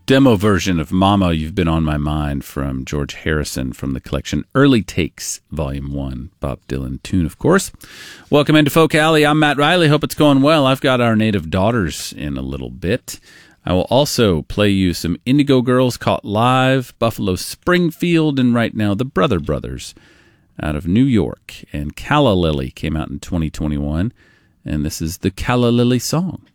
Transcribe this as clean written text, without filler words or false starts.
demo version of Mama, You've Been on My Mind from George Harrison from the collection Early Takes, Volume 1. Bob Dylan tune, of course. Welcome into Folk Alley. I'm Matt Riley. Hope it's going well. I've got Our Native Daughters in a little bit. I will also play you some Indigo Girls Caught Live, Buffalo Springfield, and right now the Brother Brothers out of New York. And Calla Lily came out in 2021, and this is the Calla Lily song.